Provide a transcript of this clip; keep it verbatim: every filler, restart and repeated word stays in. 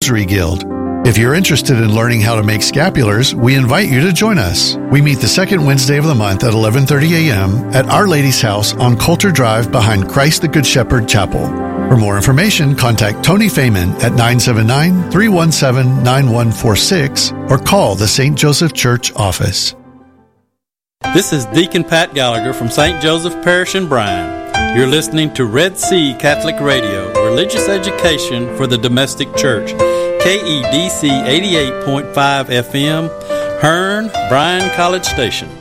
Rosary Guild. If you're interested in learning how to make scapulars, we invite you to join us. We meet the second Wednesday of the month at eleven thirty a.m. at Our Lady's House on Coulter Drive behind Christ the Good Shepherd Chapel. For more information, contact Tony Feynman at nine seven nine, three one seven, nine one four six or call the Saint Joseph Church office. This is Deacon Pat Gallagher from Saint Joseph Parish in Bryan. You're listening to Red Sea Catholic Radio, religious education for the domestic church. K E D C eighty-eight point five F M, Hearn, Bryan College Station.